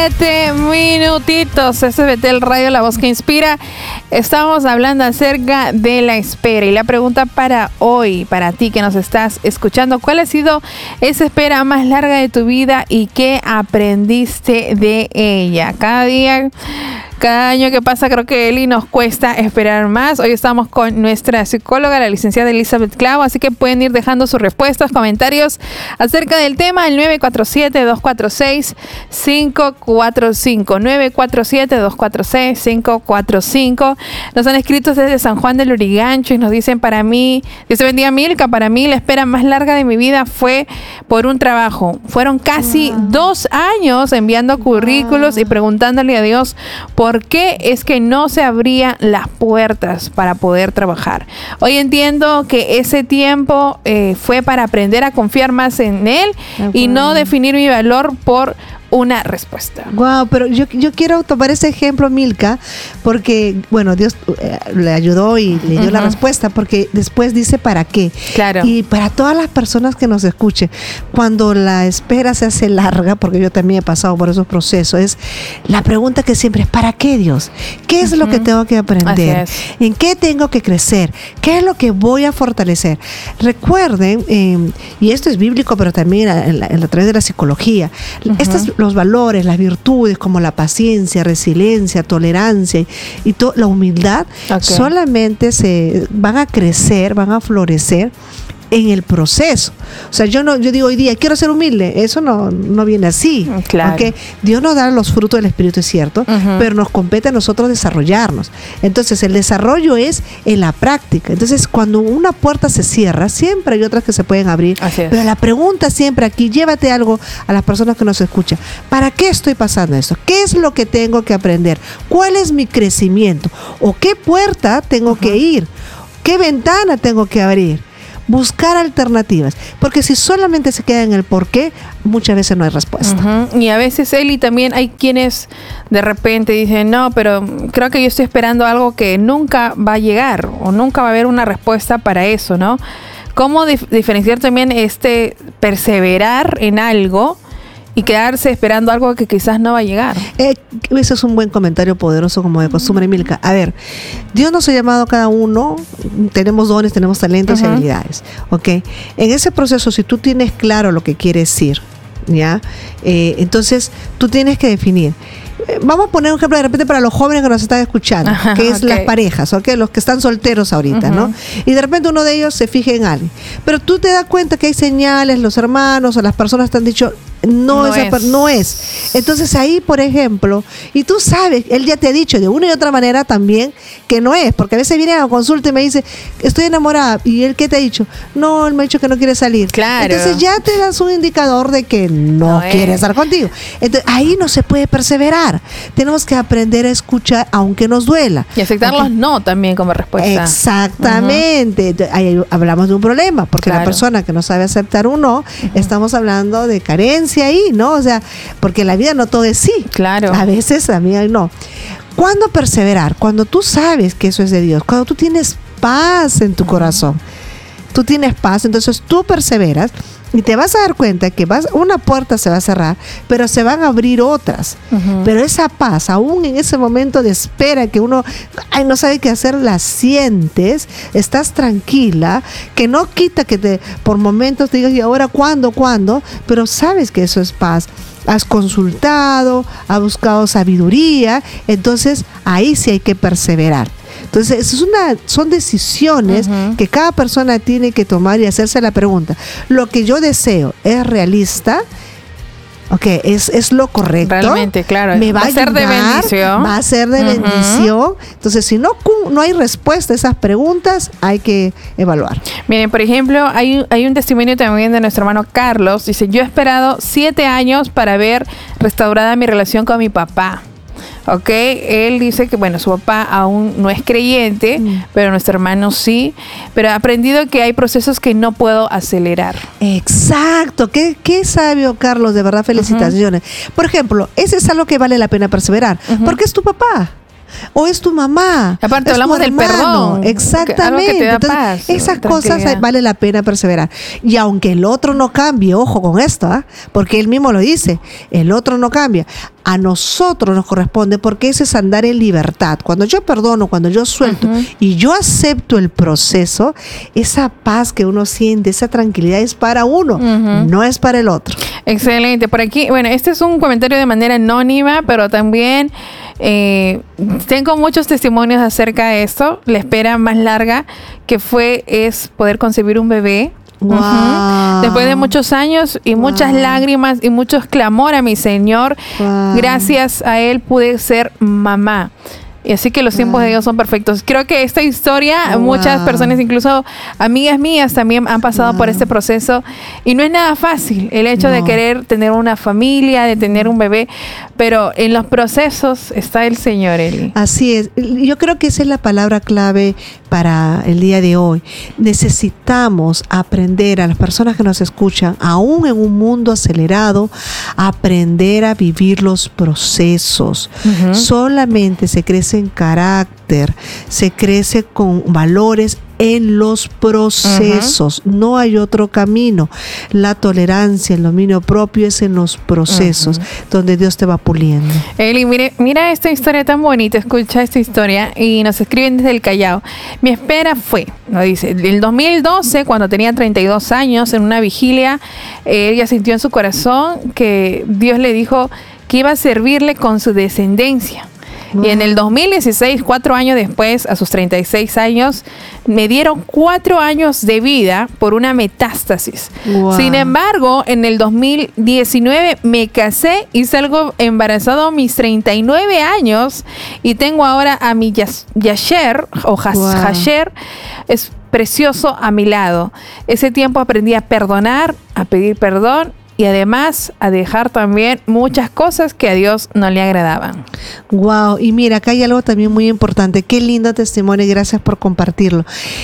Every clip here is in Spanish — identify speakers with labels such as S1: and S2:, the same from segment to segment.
S1: 7 minutitos. Este es Betel Radio, la voz que inspira. Estamos hablando acerca de la espera. Y la pregunta para hoy, para ti que nos estás escuchando, ¿cuál ha sido esa espera más larga de tu vida y qué aprendiste de ella? Cada año que pasa, creo que Eli nos cuesta esperar más. Hoy estamos con nuestra psicóloga, la licenciada Elizabeth Clavo, así que pueden ir dejando sus respuestas, comentarios acerca del tema al 947-246-545. 947-246-545. Nos han escrito desde San Juan del Lurigancho y nos dicen, para mí, Dios te bendiga, Milka, para mí la espera más larga de mi vida fue por un trabajo. Fueron casi 2 años enviando currículos y preguntándole a Dios por qué es que no se abrían las puertas para poder trabajar. Hoy entiendo que ese tiempo fue para aprender a confiar más en Él y no definir mi valor por una respuesta.
S2: Wow, pero yo quiero tomar ese ejemplo, Milka, porque, bueno, Dios le ayudó y le dio la respuesta, porque después dice ¿para qué?
S1: Claro.
S2: Y para todas las personas que nos escuchen, cuando la espera se hace larga, porque yo también he pasado por esos procesos, es la pregunta que siempre es ¿para qué, Dios? ¿Qué es lo que tengo que aprender? ¿En qué tengo que crecer? ¿Qué es lo que voy a fortalecer? Recuerden, y esto es bíblico, pero también a través de la psicología, los valores, las virtudes como la paciencia, resiliencia, tolerancia y la humildad solamente se van a crecer, van a florecer en el proceso. O sea, yo digo hoy día quiero ser humilde, eso no viene así.
S1: Claro.
S2: Porque Dios nos da los frutos del Espíritu, es cierto, pero nos compete a nosotros desarrollarnos. Entonces el desarrollo es en la práctica. Entonces cuando una puerta se cierra, siempre hay otras que se pueden abrir. Pero la pregunta siempre aquí, llévate algo a las personas que nos escuchan. ¿Para qué estoy pasando esto? ¿Qué es lo que tengo que aprender? ¿Cuál es mi crecimiento? ¿O qué puerta tengo que ir? ¿Qué ventana tengo que abrir? Buscar alternativas, porque si solamente se queda en el por qué, muchas veces no hay respuesta.
S1: Y a veces, Eli, también hay quienes de repente dicen, no, pero creo que yo estoy esperando algo que nunca va a llegar o nunca va a haber una respuesta para eso, ¿no? ¿Cómo diferenciar también perseverar en algo y quedarse esperando algo que quizás no va a llegar?
S2: Ese es un buen comentario poderoso, como de costumbre, Milka. A ver, Dios nos ha llamado a cada uno, tenemos dones, tenemos talentos y habilidades, ¿ok? En ese proceso, si tú tienes claro lo que quieres ir, ¿ya? Entonces, tú tienes que definir. Vamos a poner un ejemplo de repente para los jóvenes que nos están escuchando, que es las parejas, ¿ok? Los que están solteros ahorita, ¿no? Y de repente uno de ellos se fija en alguien. Pero tú te das cuenta que hay señales, los hermanos o las personas te han dicho, no es. Entonces ahí, por ejemplo, y tú sabes, él ya te ha dicho de una y otra manera también que no es, porque a veces viene a la consulta y me dice, estoy enamorada, y él, ¿qué te ha dicho? No, él me ha dicho que no quiere salir.
S1: Claro.
S2: Entonces ya te das un indicador de que no quiere estar contigo. Entonces ahí no se puede perseverar. Tenemos que aprender a escuchar aunque nos duela.
S1: Y aceptar los no también como respuesta.
S2: Exactamente. Ahí hablamos de un problema, porque la persona que no sabe aceptar un no, estamos hablando de carencia ahí, ¿no? O sea, porque la vida no todo es sí.
S1: Claro.
S2: A veces a mí no. ¿Cuándo perseverar? Cuando tú sabes que eso es de Dios, cuando tú tienes paz en tu corazón. Tú tienes paz, entonces tú perseveras y te vas a dar cuenta que una puerta se va a cerrar, pero se van a abrir otras. Pero esa paz, aún en ese momento de espera que uno no sabe qué hacer, la sientes, estás tranquila, que no quita que por momentos te digas, ¿y ahora cuándo? Pero sabes que eso es paz. Has consultado, has buscado sabiduría, entonces ahí sí hay que perseverar. Entonces, son decisiones que cada persona tiene que tomar y hacerse la pregunta. ¿Lo que yo deseo es realista? Okay, es lo correcto.
S1: Realmente, claro.
S2: Me va a
S1: ser de bendición.
S2: Va a ser de bendición. Entonces, si no hay respuesta a esas preguntas, hay que evaluar.
S1: Miren, por ejemplo, hay un testimonio también de nuestro hermano Carlos. Dice, yo he esperado 7 años para ver restaurada mi relación con mi papá. Ok, él dice que bueno, su papá aún no es creyente, pero nuestro hermano sí, pero ha aprendido que hay procesos que no puedo acelerar.
S2: Exacto, qué sabio, Carlos, de verdad felicitaciones. Por ejemplo, ese es algo que vale la pena perseverar, porque es tu papá. o es tu mamá.
S1: Aparte
S2: es
S1: hablamos
S2: tu
S1: del perdón.
S2: Exactamente.
S1: Algo que te da
S2: Entonces,
S1: paz,
S2: esas
S1: tranquilidad.
S2: cosas vale la pena perseverar. Y aunque el otro no cambie, ojo con esto, porque él mismo lo dice, el otro no cambia. A nosotros nos corresponde, porque ese es andar en libertad. Cuando yo perdono, cuando yo suelto y yo acepto el proceso, esa paz que uno siente, esa tranquilidad es para uno, no es para el otro.
S1: Excelente. Por aquí, bueno, este es un comentario de manera anónima, pero también tengo muchos testimonios acerca de esto. La espera más larga que es poder concebir un bebé.
S2: Wow.
S1: Después de muchos años y muchas lágrimas y muchos clamor a mi Señor, gracias a Él pude ser mamá. Y así que los tiempos de Dios son perfectos. Creo que esta historia, muchas personas, incluso amigas mías, también han pasado por este proceso. Y no es nada fácil el hecho de querer tener una familia, de tener un bebé. Pero en los procesos está el Señor, Eli.
S2: Así es. Yo creo que esa es la palabra clave para el día de hoy. Necesitamos aprender, a las personas que nos escuchan, aún en un mundo acelerado, aprender a vivir los procesos. Solamente se crece en carácter, se crece con valores en los procesos. No hay otro camino. La tolerancia, el dominio propio es en los procesos donde Dios te va puliendo.
S1: Eli, mira esta historia tan bonita. Escucha esta historia y nos escriben desde el Callao. Mi espera fue, nos dice, el 2012, cuando tenía 32 años, en una vigilia, ella sintió en su corazón que Dios le dijo que iba a servirle con su descendencia. Y en el 2016, 4 años después, a sus 36 años, me dieron 4 años de vida por una metástasis. Sin embargo, en el 2019 me casé y salgo embarazado a mis 39 años y tengo ahora a mi Yasher, o Hasher, es precioso a mi lado. Ese tiempo aprendí a perdonar, a pedir perdón, y además a dejar también muchas cosas que a Dios no le agradaban.
S2: Wow, y mira, acá hay algo también muy importante. Qué lindo testimonio y gracias por compartirlo.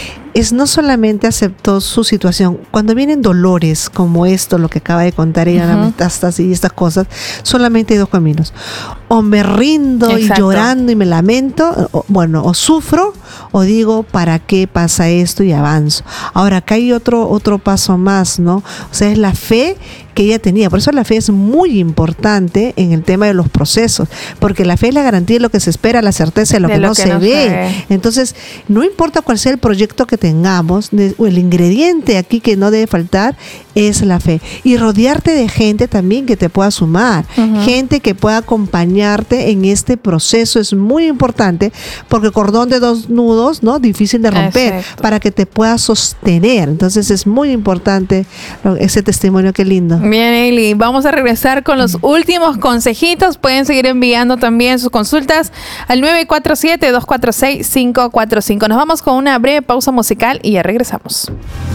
S2: No solamente aceptó su situación. Cuando vienen dolores como esto, lo que acaba de contar ella, la metástasis y estas cosas, solamente hay 2 caminos. O me rindo y llorando y me lamento, o sufro, o digo, ¿para qué pasa esto? Y avanzo. Ahora, acá hay otro paso más, ¿no? O sea, es la fe que ella tenía. Por eso la fe es muy importante en el tema de los procesos, porque la fe es la garantía de lo que se espera, la certeza de lo que no se ve. Entonces, no importa cuál sea el proyecto que tengamos, el ingrediente aquí que no debe faltar es la fe. Y rodearte de gente también que te pueda sumar, gente que pueda acompañarte en este proceso es muy importante, porque cordón de 2 nudos, ¿no? Difícil de romper, para que te pueda sostener. Entonces es muy importante ese testimonio, qué lindo.
S1: Bien, Eli, vamos a regresar con los últimos consejitos. Pueden seguir enviando también sus consultas al 947-246-545. Nos vamos con una breve pausa musical y ya regresamos.